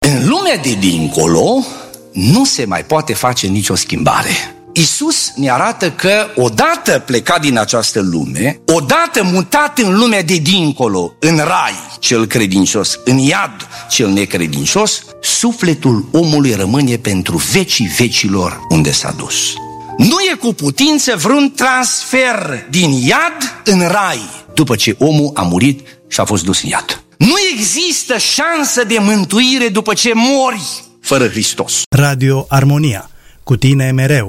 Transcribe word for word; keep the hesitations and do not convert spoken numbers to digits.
În lumea de dincolo nu se mai poate face nicio schimbare. Iisus ne arată că odată plecat din această lume, odată mutat în lumea de dincolo, în rai cel credincios, în iad cel necredincios, sufletul omului rămâne pentru vecii vecilor unde s-a dus. Nu e cu putință vreun transfer din iad în rai după ce omul a murit și a fost dus în iad. Nu există șansă de mântuire după ce mori fără Hristos. Radio Armonia, cu tine mereu.